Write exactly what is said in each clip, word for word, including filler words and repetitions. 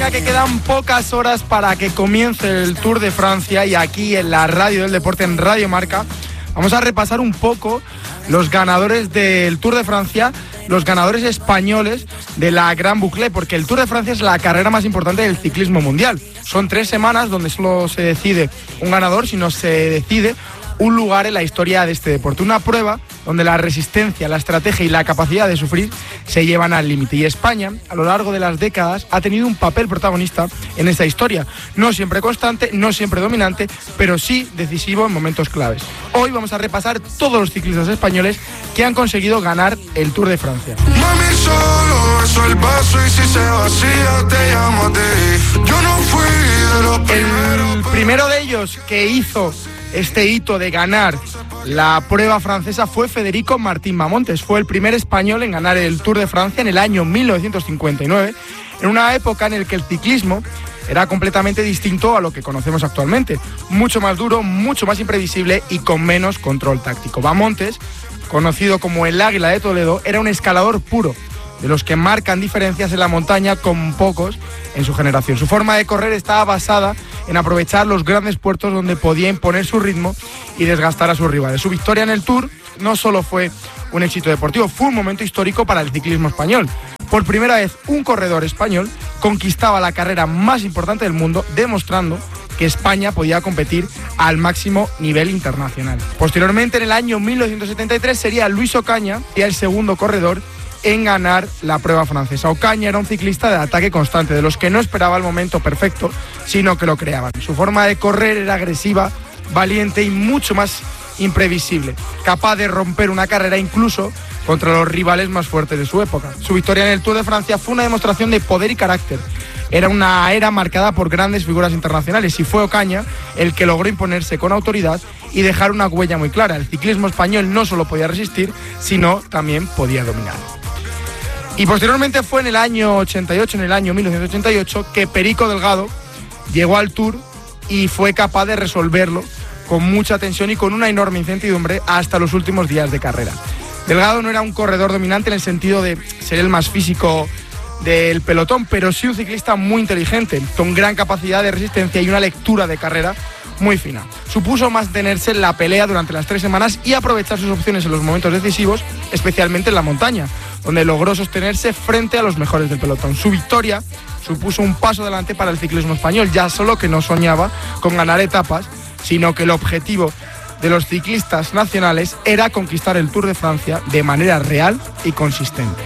venga, que quedan pocas horas para que comience el Tour de Francia y aquí en la radio del deporte, en Radio Marca, vamos a repasar un poco los ganadores del Tour de Francia, los ganadores españoles de la Gran Boucle, porque el Tour de Francia es la carrera más importante del ciclismo mundial. Son tres semanas donde solo se decide un ganador, sino se decide un lugar en la historia de este deporte. Una prueba donde la resistencia, la estrategia y la capacidad de sufrir se llevan al límite. Y España, a lo largo de las décadas, ha tenido un papel protagonista en esta historia. No siempre constante, no siempre dominante, pero sí decisivo en momentos claves. Hoy vamos a repasar todos los ciclistas españoles que han conseguido ganar el Tour de Francia. Mami, solo beso el vaso y si se vacía te llamo a ti. Yo no fui de los primeros. El primero de ellos que hizo este hito de ganar la prueba francesa fue Federico Martín Bamontes. Fue el primer español en ganar el Tour de Francia en el año mil novecientos cincuenta y nueve, en una época en la que el ciclismo era completamente distinto a lo que conocemos actualmente. Mucho más duro, mucho más imprevisible y con menos control táctico. Bamontes, conocido como el Águila de Toledo, era un escalador puro, de los que marcan diferencias en la montaña con pocos en su generación. Su forma de correr estaba basada en aprovechar los grandes puertos donde podía imponer su ritmo y desgastar a sus rivales. Su victoria en el Tour no solo fue un éxito deportivo, fue un momento histórico para el ciclismo español. Por primera vez, un corredor español conquistaba la carrera más importante del mundo, demostrando que España podía competir al máximo nivel internacional. Posteriormente, en el año mil novecientos setenta y tres, sería Luis Ocaña el segundo corredor en ganar la prueba francesa. Ocaña era un ciclista de ataque constante, de los que no esperaba el momento perfecto, sino que lo creaban. Su forma de correr era agresiva, valiente y mucho más imprevisible, capaz de romper una carrera incluso contra los rivales más fuertes de su época. Su victoria en el Tour de Francia fue una demostración de poder y carácter. Era una era marcada por grandes figuras internacionales y fue Ocaña el que logró imponerse con autoridad y dejar una huella muy clara. El ciclismo español no solo podía resistir, sino también podía dominar. Y posteriormente fue en el año ochenta y ocho, en el año mil novecientos ochenta y ocho, que Perico Delgado llegó al Tour y fue capaz de resolverlo con mucha tensión y con una enorme incertidumbre hasta los últimos días de carrera. Delgado no era un corredor dominante en el sentido de ser el más físico del pelotón, pero sí un ciclista muy inteligente, con gran capacidad de resistencia y una lectura de carrera muy fina. Supuso mantenerse en la pelea durante las tres semanas y aprovechar sus opciones en los momentos decisivos, especialmente en la montaña, donde logró sostenerse frente a los mejores del pelotón. Su victoria supuso un paso adelante para el ciclismo español, ya solo que no soñaba con ganar etapas, sino que el objetivo de los ciclistas nacionales era conquistar el Tour de Francia de manera real y consistente.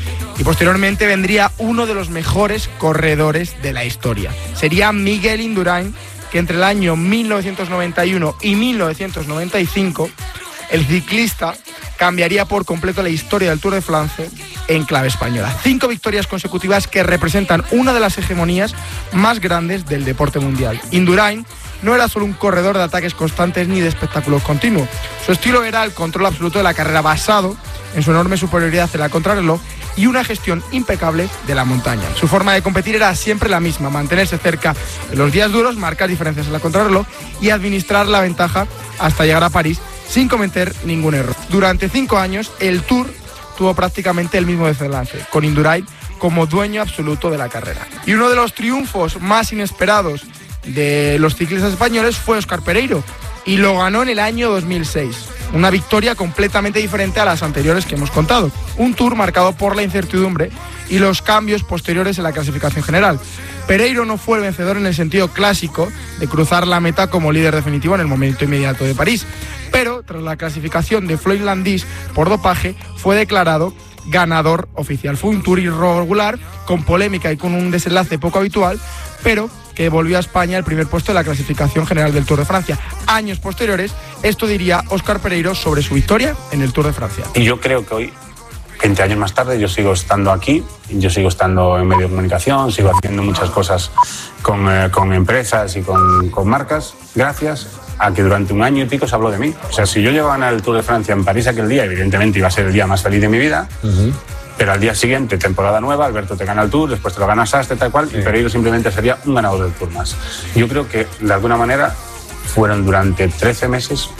Y posteriormente vendría uno de los mejores corredores de la historia. Sería Miguel Indurain, que entre el año mil novecientos noventa y uno y mil novecientos noventa y cinco, el ciclista cambiaría por completo la historia del Tour de Francia en clave española. Cinco victorias consecutivas que representan una de las hegemonías más grandes del deporte mundial. Indurain no era solo un corredor de ataques constantes ni de espectáculos continuos. Su estilo era el control absoluto de la carrera, basado en su enorme superioridad en la contrarreloj y una gestión impecable de la montaña. Su forma de competir era siempre la misma: mantenerse cerca en los días duros, marcar diferencias en la contrarreloj y administrar la ventaja hasta llegar a París sin cometer ningún error. Durante cinco años, el Tour tuvo prácticamente el mismo desenlace, con Indurain como dueño absoluto de la carrera. Y uno de los triunfos más inesperados de los ciclistas españoles fue Óscar Pereiro, y lo ganó en el año dos mil seis. Una victoria completamente diferente a las anteriores que hemos contado. Un Tour marcado por la incertidumbre y los cambios posteriores en la clasificación general. Pereiro no fue el vencedor en el sentido clásico de cruzar la meta como líder definitivo en el momento inmediato de París, pero tras la clasificación de Floyd Landis por dopaje fue declarado ganador oficial. Fue un Tour irregular, con polémica y con un desenlace poco habitual, pero que volvió a España el primer puesto de la clasificación general del Tour de Francia. Años posteriores, esto diría Óscar Pereiro sobre su victoria en el Tour de Francia. Y yo creo que hoy, veinte años más tarde, yo sigo estando aquí, yo sigo estando en medio de comunicación, sigo haciendo muchas cosas con, eh, con empresas y con, con marcas, gracias a que durante un año y pico se habló de mí. O sea, si yo llego a ganar el Tour de Francia en París aquel día, evidentemente iba a ser el día más feliz de mi vida, uh-huh. Pero al día siguiente, temporada nueva, Alberto te gana el Tour, después te lo gana Sastre, tal cual, sí. Y Pereiro simplemente sería un ganador del Tour más. Yo creo que, de alguna manera, fueron durante trece meses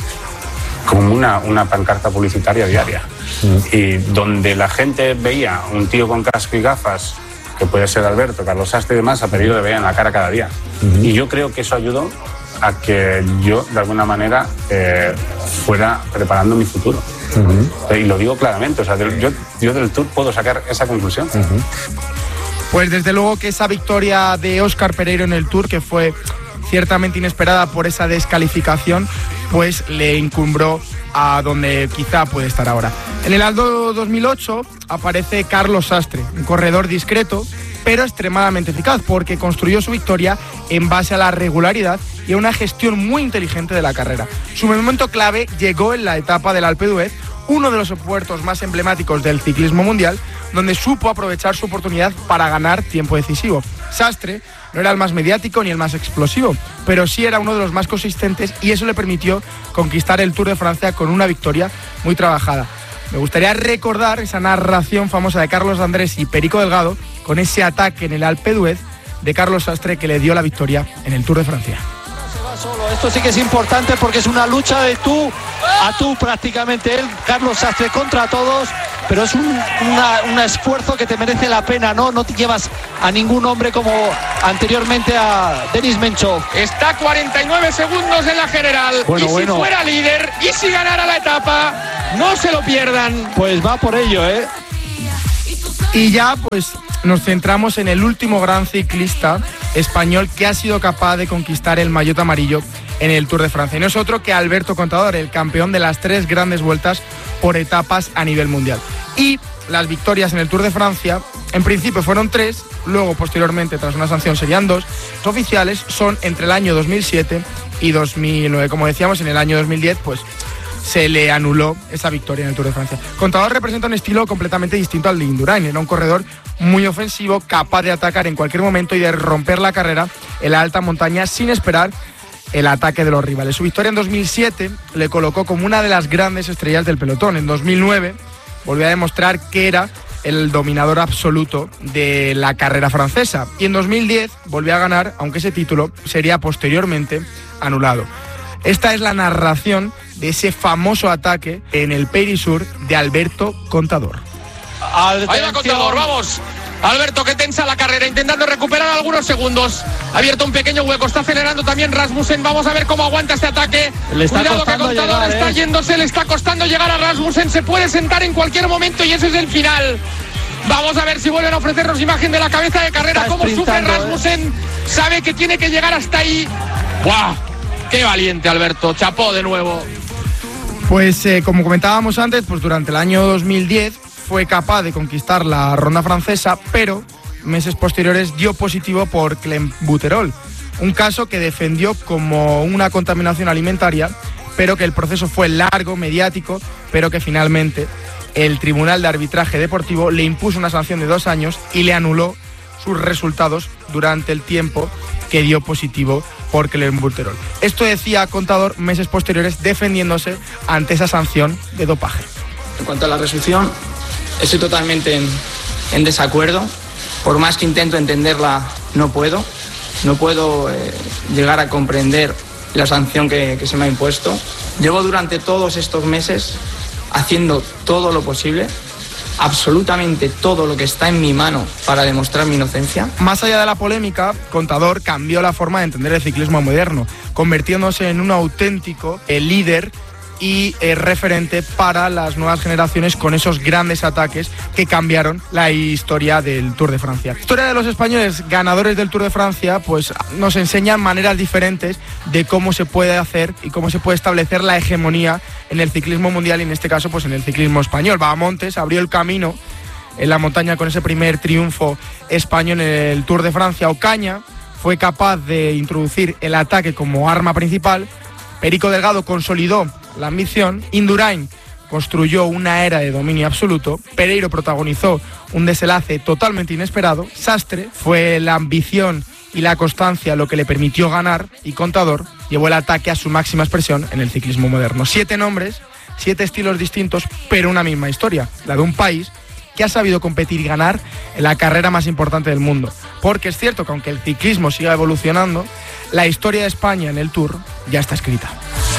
como una, una pancarta publicitaria diaria. Sí. Y donde la gente veía un tío con casco y gafas que puede ser Alberto, Carlos Sastre y demás, ha pedido que vean la cara cada día. Uh-huh. Y yo creo que eso ayudó a que yo, de alguna manera, eh, fuera preparando mi futuro. Uh-huh. Y lo digo claramente, o sea, yo, yo del Tour puedo sacar esa conclusión. Uh-huh. Pues desde luego que esa victoria de Óscar Pereiro en el Tour, que fue ciertamente inesperada por esa descalificación, pues le encumbró a donde quizá puede estar ahora. En el Aldo dos mil ocho aparece Carlos Sastre, un corredor discreto, pero extremadamente eficaz, porque construyó su victoria en base a la regularidad y a una gestión muy inteligente de la carrera. Su momento clave llegó en la etapa del Alpe d'Huez, uno de los puertos más emblemáticos del ciclismo mundial, donde supo aprovechar su oportunidad para ganar tiempo decisivo. Sastre no era el más mediático ni el más explosivo, pero sí era uno de los más consistentes y eso le permitió conquistar el Tour de Francia con una victoria muy trabajada. Me gustaría recordar esa narración famosa de Carlos Andrés y Perico Delgado con ese ataque en el Alpe d'Huez de Carlos Sastre que le dio la victoria en el Tour de Francia. Solo. Esto sí que es importante porque es una lucha de tú a tú prácticamente, él, Carlos Sastre contra todos, pero es un una, un esfuerzo que te merece la pena, ¿no? No te llevas a ningún hombre como anteriormente a Denis Menchov. Está cuarenta y nueve segundos en la general, bueno, y si bueno. fuera líder y si ganara la etapa, no se lo pierdan. Pues va por ello, ¿eh? Y ya pues nos centramos en el último gran ciclista español que ha sido capaz de conquistar el maillot amarillo en el Tour de Francia. Y no es otro que Alberto Contador, el campeón de las tres grandes vueltas por etapas a nivel mundial. Y las victorias en el Tour de Francia, en principio fueron tres, luego posteriormente, tras una sanción, serían dos. Los oficiales son entre el año dos mil siete y dos mil nueve. Como decíamos, en el año dos mil diez, pues se le anuló esa victoria en el Tour de Francia. Contador representa un estilo completamente distinto al de Indurain. Era un corredor muy ofensivo, capaz de atacar en cualquier momento y de romper la carrera en la alta montaña sin esperar el ataque de los rivales. Su victoria en dos mil siete le colocó como una de las grandes estrellas del pelotón. En dos mil nueve volvió a demostrar que era el dominador absoluto de la carrera francesa. Y en dos mil diez volvió a ganar, aunque ese título sería posteriormente anulado. Esta es la narración de ese famoso ataque en el Périsur de Alberto Contador. Ahí va Contador, vamos. Alberto que tensa la carrera, intentando recuperar algunos segundos. Ha abierto un pequeño hueco, está acelerando también Rasmussen. Vamos a ver cómo aguanta este ataque. Le está Cuidado que Contador llegar, está eh. yéndose, le está costando llegar a Rasmussen. Se puede sentar en cualquier momento y ese es el final. Vamos a ver si vuelven a ofrecernos imagen de la cabeza de carrera. Está Cómo sufre Rasmussen. Eh. Sabe que tiene que llegar hasta ahí. ¡Guau! ¡Qué valiente, Alberto! Chapó de nuevo. Pues eh, como comentábamos antes, pues durante el año dos mil diez fue capaz de conquistar la ronda francesa, pero meses posteriores dio positivo por clenbuterol, un caso que defendió como una contaminación alimentaria, pero que el proceso fue largo, mediático, pero que finalmente el Tribunal de Arbitraje Deportivo le impuso una sanción de dos años y le anuló sus resultados durante el tiempo que dio positivo por clenbuterol. Esto decía Contador meses posteriores defendiéndose ante esa sanción de dopaje. En cuanto a la resolución, estoy totalmente en, en desacuerdo. Por más que intento entenderla, no puedo. No puedo eh, llegar a comprender la sanción que, que se me ha impuesto. Llevo durante todos estos meses haciendo todo lo posible, absolutamente todo lo que está en mi mano para demostrar mi inocencia. Más allá de la polémica, Contador cambió la forma de entender el ciclismo moderno, convirtiéndose en un auténtico eh, líder y eh, referente para las nuevas generaciones con esos grandes ataques que cambiaron la historia del Tour de Francia. La historia de los españoles ganadores del Tour de Francia pues nos enseña maneras diferentes de cómo se puede hacer y cómo se puede establecer la hegemonía en el ciclismo mundial y en este caso pues en el ciclismo español. Bahamontes abrió el camino en la montaña con ese primer triunfo español en el Tour de Francia. Ocaña fue capaz de introducir el ataque como arma principal. Perico Delgado consolidó la ambición. Indurain construyó una era de dominio absoluto. Pereiro protagonizó un desenlace totalmente inesperado. Sastre fue la ambición y la constancia lo que le permitió ganar, y Contador llevó el ataque a su máxima expresión en el ciclismo moderno. Siete nombres, siete estilos distintos, pero una misma historia, la de un país que ha sabido competir y ganar en la carrera más importante del mundo. Porque es cierto que aunque el ciclismo siga evolucionando, la historia de España en el Tour ya está escrita.